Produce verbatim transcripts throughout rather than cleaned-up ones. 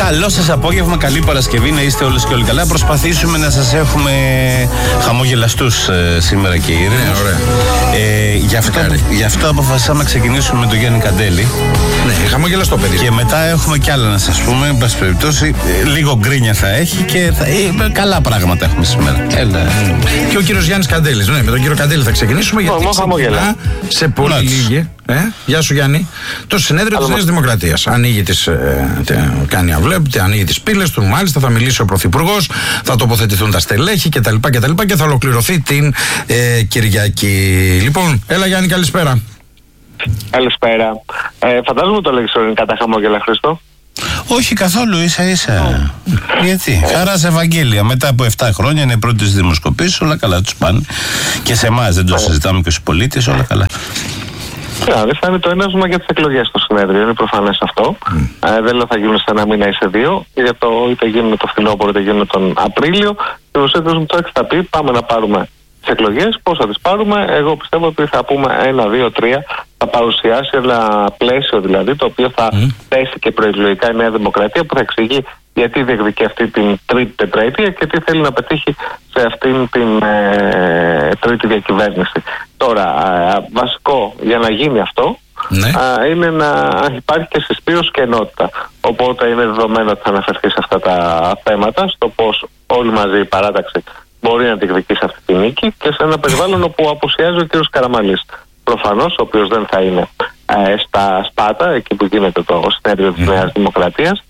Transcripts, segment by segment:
Καλό σας απόγευμα, καλή Παρασκευή, να είστε όλες και όλοι καλά. Προσπαθήσουμε να σας έχουμε χαμογελαστούς ε, σήμερα και ήρεμους. Ναι, ωραία. Ε, γι, αυτό, γι' αυτό αποφασίσαμε να ξεκινήσουμε με τον Γιάννη Καντέλη. Ναι, χαμογελαστό παιδί. Και μετά έχουμε κι άλλα να σας πούμε. Εν πάση περιπτώσει, ε, λίγο γκρίνια θα έχει και θα, ε, καλά πράγματα έχουμε σήμερα. Έλα. Και ο κύριος Γιάννης Καντέλης. Ναι, με τον κύριο Καντέλη θα ξεκινήσουμε. Γιατί ξεκινά σε πολύ λίγη. Ε, γεια σου Γιάννη. Το συνέδριο της Νέας Δημοκρατίας. Ανοίγει τις, ε, τε, κάνει αυλέπ, ανοίγει τις πύλες του. Μάλιστα θα μιλήσει ο Πρωθυπουργός, θα τοποθετηθούν τα στελέχη κτλ. Και, και θα ολοκληρωθεί την ε, Κυριακή. Λοιπόν, έλα Γιάννη, καλησπέρα. Καλησπέρα. Ε, φαντάζομαι το λέγεις ειρωνικά τα χαμόγελα, Χρήστο. Όχι καθόλου, ίσα ίσα. Oh. Γιατί, χαρά σε Ευαγγέλια. Μετά από επτά χρόνια είναι πρώτες δημοσκοπήσεις, όλα καλά τους πάνε. Και σε εμάς δεν το συζητάμε και στους πολίτες, όλα καλά. Yeah, θα είναι το ένασμα για τις εκλογές στο συνέδριο, είναι προφανές αυτό. Mm. Ε, δεν λέω θα γίνουν σε ένα μήνα ή σε δύο, για το είτε γίνουν το φθινόπωρο είτε γίνουν τον Απρίλιο. Και ο Σέντρος μου τώρα θα πει: πάμε να πάρουμε τις εκλογές. Πώς θα τις πάρουμε? Εγώ πιστεύω ότι θα πούμε ένα, δύο, τρία. Θα παρουσιάσει ένα πλαίσιο δηλαδή, το οποίο θα mm. θέσει και προεκλογικά η Νέα Δημοκρατία, που θα εξηγεί γιατί διεκδικεί αυτή την τρίτη τετραετία και τι θέλει να πετύχει σε αυτήν την ε, τρίτη διακυβέρνηση. Τώρα, ε, βασικό για να γίνει αυτό ναι. ε, είναι να υπάρχει και συσπήρωση και ενότητα. Οπότε είναι δεδομένο ότι θα αναφερθεί σε αυτά τα θέματα, στο πώς όλοι μαζί η παράταξη μπορεί να διεκδικήσει αυτή τη νίκη και σε ένα περιβάλλον όπου απουσιάζει ο κ. Καραμανλής. Προφανώς, ο οποίος δεν θα είναι ε, στα Σπάτα, εκεί που γίνεται το συνέδριο της mm. Νέας Δημοκρατίας.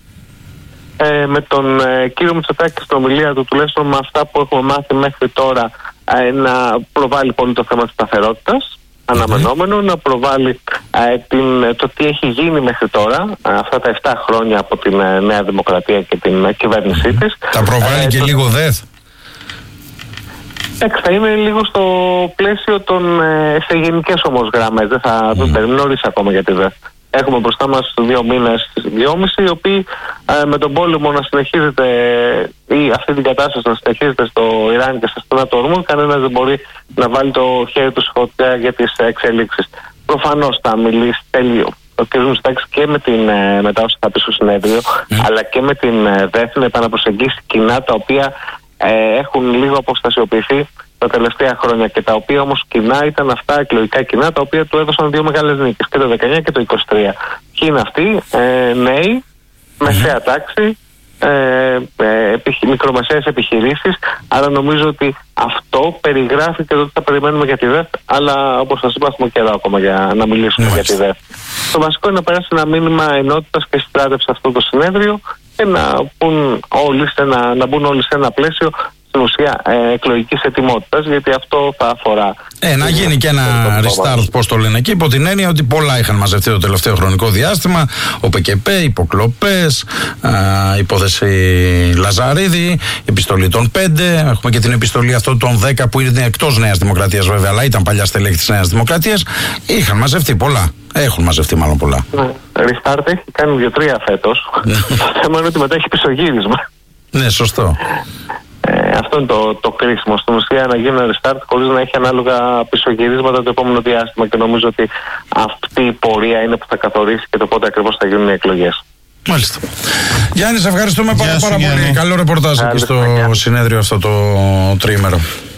Ε, με τον ε, κύριο Μητσοτάκη στην ομιλία του, τουλάχιστον με αυτά που έχουμε μάθει μέχρι τώρα, ε, να προβάλλει πολύ το θέμα της σταθερότητας, mm-hmm. αναμενόμενο, να προβάλλει ε, την, το τι έχει γίνει μέχρι τώρα, ε, αυτά τα επτά χρόνια από την ε, Νέα Δημοκρατία και την ε, κυβέρνησή mm-hmm. της. Τα προβάλλει ε, και το... λίγο ΔΕΘ. Θα είναι λίγο στο πλαίσιο των ε, σε γενικές όμως γραμμές. Δεν θα mm. το νωρίς ακόμα για τη ΔΕΘ. Έχουμε μπροστά μας δύο μήνες, δυόμισι, οι οποίοι ε, με τον πόλεμο να συνεχίζεται ή αυτή την κατάσταση να συνεχίζεται στο Ιράν και στα στενά του Ορμούζ, κανένας δεν μπορεί να βάλει το χέρι του στη φωτιά για τις εξελίξεις. Προφανώς θα μιλήσει τέλειο ο κ. Μητσοτάκης και με, την, με τα όσα θα πει στο συνέδριο, mm. αλλά και με την ΔΕΘ να επαναπροσεγγίσει κοινά τα οποία ε, έχουν λίγο αποστασιοποιηθεί τα τελευταία χρόνια και τα οποία όμως κοινά ήταν αυτά εκλογικά κοινά τα οποία του έδωσαν δύο μεγάλες νίκες, και το δεκαεννιά και το είκοσι τρία. Ποιοι είναι αυτοί? Ε, νέοι, μεσαία τάξη, ε, ε, επιχει, μικρομεσαίες επιχειρήσεις. Άρα νομίζω ότι αυτό περιγράφει και το ότι θα περιμένουμε για τη ΔΕΘ, αλλά όπως σας είπα έχουμε καιρό ακόμα για να μιλήσουμε mm. για τη ΔΕΘ. Το βασικό είναι να περάσει ένα μήνυμα ενότητας και συντράτευση σε αυτό το συνέδριο και να, πουν όλοι σε ένα, να μπουν όλοι σε ένα πλαίσιο στην ουσία ε, εκλογικής ετοιμότητας, γιατί αυτό θα αφορά. Ε, να γίνει και ένα restart, πώς το λένε εκεί, υπό την έννοια ότι πολλά είχαν μαζευτεί το τελευταίο χρονικό διάστημα. Ο ΠΚΠ, υποκλοπές, υπόθεση Λαζαρίδη, επιστολή των πέντε. Έχουμε και την επιστολή αυτό των δέκα που είναι εκτός Νέας Δημοκρατίας βέβαια, αλλά ήταν παλιά στελέχη της Νέας Δημοκρατίας. Είχαν μαζευτεί πολλά. Έχουν μαζευτεί μάλλον πολλά. Ναι. Restart έχει κάνει δύο-τρία φέτος. Το θέμα είναι ότι μετά έχει πισωγύρισμα. Ναι, σωστό. Ε, αυτό είναι το, το κρίσιμο. Στην ουσία να γίνει ένα restart χωρίς να έχει ανάλογα πισωγυρίσματα το επόμενο διάστημα, και νομίζω ότι αυτή η πορεία είναι που θα καθορίσει και το πότε ακριβώς θα γίνουν οι εκλογές. Μάλιστα. Γιάννη, σε ευχαριστούμε πάρα, πάρα πολύ. Καλό ρεπορτάζ εκεί στο συνέδριο αυτό το τριήμερο.